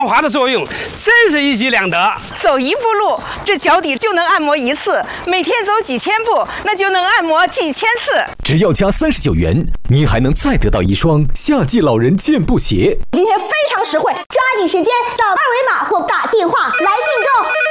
滑的作用，真是一举两得。 走一步路，这脚底就能按摩一次；每天走几千步，那就能按摩几千次。 只要加39元，您还能再得到一双夏季老人健步鞋。 今天非常实惠，抓紧时间扫二维码或打电话来订购。